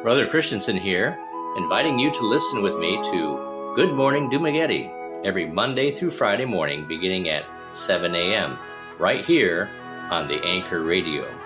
Brother Christensen here, inviting you to listen with me to Good Morning Dumagetti every Monday through Friday morning beginning at 7 a.m. right here on the Anchor Radio.